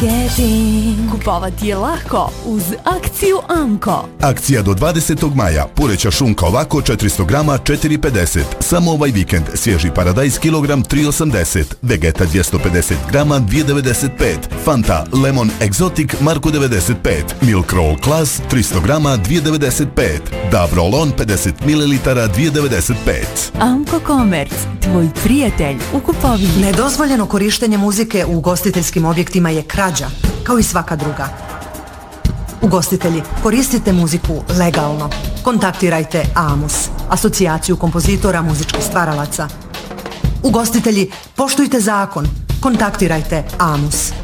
Kupovati je lako uz akciju Amko. Akcija do 20. maja. Pureća šunka ovako 400 grama 4,50. Samo ovaj vikend. Svježi paradajz kilogram 3,80. Vegeta 250 grama 2,95. Fanta Lemon Exotic Marko 95. Milk Roll Class 300 grama 2,95. Dav Roll-On 50 ml 2,95. Amko Komerc, tvoj prijatelj u kupovini. Nedozvoljeno korištenje muzike u ugostiteljskim objektima je krađa, kao i svaka druga. Ugostitelji, koristite muziku legalno. Kontaktirajte AMUS, asocijaciju kompozitora muzičkih stvaralaca. Ugostitelji, poštujte zakon. Kontaktirajte AMUS.